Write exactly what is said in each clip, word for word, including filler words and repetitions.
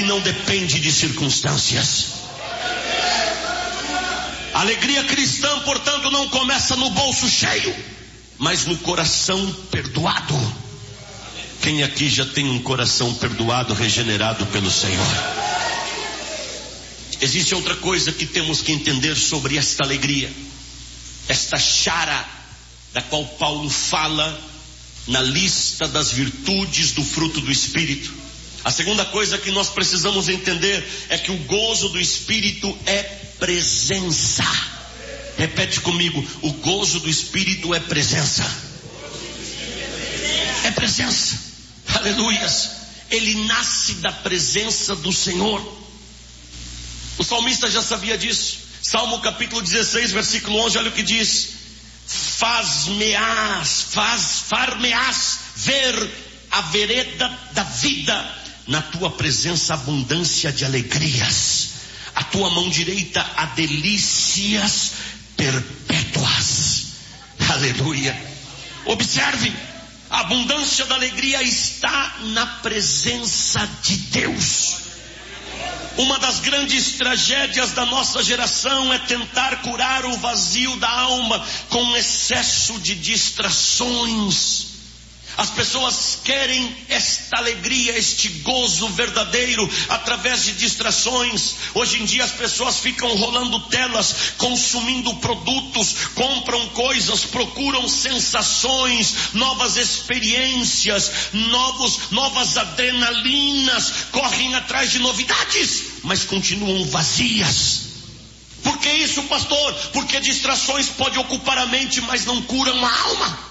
não depende de circunstâncias. A alegria cristã, portanto, não começa no bolso cheio, mas no coração perdoado. Quem aqui já tem um coração perdoado, regenerado pelo Senhor? Existe outra coisa que temos que entender sobre esta alegria, esta chara, da qual Paulo fala na lista das virtudes do fruto do Espírito. A segunda coisa que nós precisamos entender é que o gozo do Espírito é presença. Repete comigo: o gozo do Espírito é presença. É presença. Aleluias. Ele nasce da presença do Senhor. O salmista já sabia disso. Salmo capítulo dezesseis, versículo onze, olha o que diz: Faz-me-ás, faz, far-me-ás ver a vereda da vida, na tua presença abundância de alegrias, a tua mão direita há delícias perpétuas. Aleluia. Observe, a abundância da alegria está na presença de Deus. Uma das grandes tragédias da nossa geração é tentar curar o vazio da alma com excesso de distrações. As pessoas querem esta alegria, este gozo verdadeiro através de distrações. Hoje em dia as pessoas ficam rolando telas, consumindo produtos, compram coisas, procuram sensações, novas experiências, novos, novas adrenalinas, correm atrás de novidades, mas continuam vazias. Por que isso, pastor? Porque distrações podem ocupar a mente, mas não curam a alma.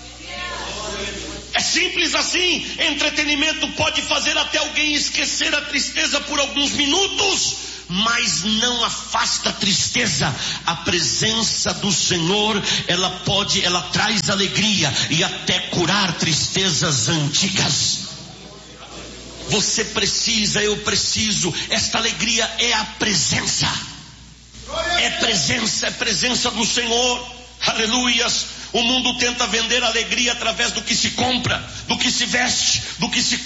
É simples assim. Entretenimento pode fazer até alguém esquecer a tristeza por alguns minutos, mas não afasta a tristeza. A presença do Senhor, ela pode, ela traz alegria e até curar tristezas antigas. Você precisa, eu preciso. Esta alegria é a presença. É presença, é presença do Senhor. Aleluias. O mundo tenta vender alegria através do que se compra, do que se veste, do que se